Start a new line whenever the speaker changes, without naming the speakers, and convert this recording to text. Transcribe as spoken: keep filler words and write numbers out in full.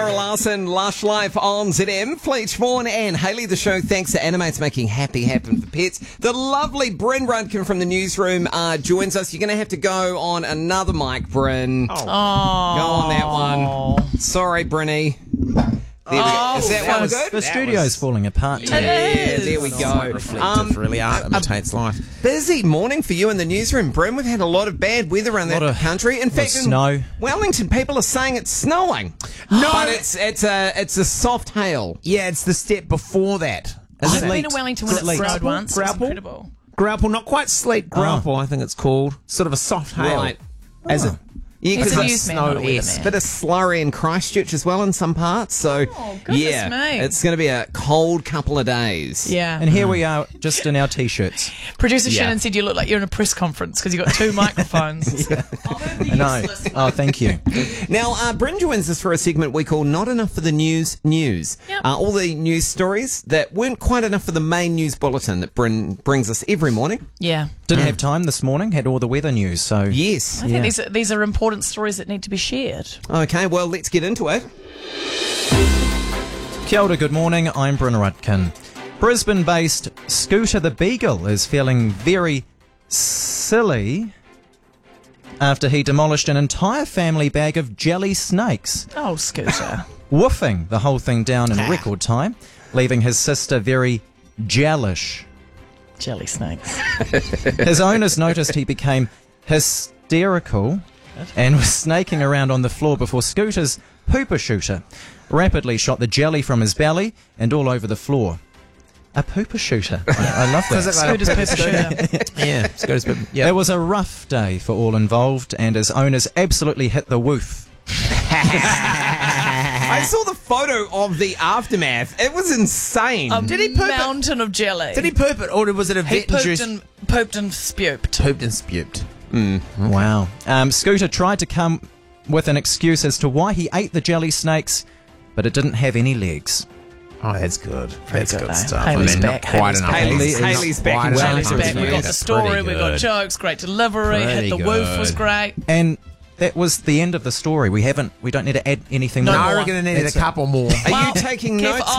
Sarah Larson, Lush Life on Z M. Fleetch Vaughan and Hayley, the show thanks to Animates making happy happen for pets. The lovely Bryn Rudkin from the newsroom uh, joins us. You're going to have to go on another mic, Bryn.
Oh.
Go on that one. Sorry, Brinny. There we go.
Oh,
Is that,
that
one
was-
good?
The studio's falling apart.
Yeah, there we go.
Reflective,
Um,
really art imitates life.
Busy morning for you in the newsroom, Bryn. We've had a lot of bad weather around that
Lot of-
country. In fact, in
snow.
Wellington, people are saying it's snowing.
No.
But it's it's a it's a soft hail.
Yeah, it's the step before that.
I've
Isn't
been
it?
to Wellington when it
Sleet.
snowed once. It was
Grapple?
incredible.
Grapple, not quite sleet, grapple, I think it's called. Sort of a soft hail.
Right.
As
Oh.
a,
Yeah,
He's
because
a
it's
newsman, not a
snow-esque.
weatherman.
bit of slurry in Christchurch as well in some parts. So,
Oh, goodness
yeah,
me.
it's going to be a cold couple of days.
Yeah.
And here we are, just in our t-shirts.
Producer
Yeah.
Shannon said you look like you're in a press conference because you've got two microphones.
I know. Oh, thank you.
Now, uh, Bryn joins us for a segment we call Not Enough for the News News.
Yep.
Uh, all the news stories that weren't quite enough for the main news bulletin that Bryn brings us every morning.
Yeah.
Didn't have time this morning, had all the weather news, so...
Yes.
I think
Yeah.
these are, these are important stories that need to be shared.
Okay, well, let's get into it.
Kia ora, good morning, I'm Bryn Rudkin. Brisbane-based Scooter the Beagle is feeling very silly after he demolished an entire family bag of jelly snakes,
Oh, Scooter.
woofing the whole thing down in record time, leaving his sister very jellish.
Jelly snakes.
His owners noticed he became hysterical and was snaking around on the floor before Scooter's pooper shooter rapidly shot the jelly from his belly and all over the floor. A pooper shooter. I, I love that.
Scooter's pooper shooter.
yeah, it's got a bit, yeah.
It was a rough day for all involved, and his owners absolutely hit the woof.
I saw the photo of the aftermath. It was insane.
A
Did he poop it?
mountain of jelly.
Did he poop it, or was it a
He
vet
pooped
induced?
and, pooped and spuped.
Pooped and spuped.
Wow. Um, Scooter tried to come with an excuse as to why he ate the jelly snakes, but it didn't have any legs.
Oh, that's good. That's
good,
good
though.
stuff.
Haley's
I mean,
back,
not quite
Haley's
enough.
back.
Haley's,
Haley is
Haley's back.
quite
in
enough.
Haley's
Wellington.
back. We got the
Pretty
story, we got
good.
jokes, great delivery, hit
Pretty
the woof was
good.
great.
And that was the end of the story. We haven't. We don't need to add anything
No
more.
No, I
more.
reckon I needed a
That's it.
couple more.
Are you taking
Kev,
notes?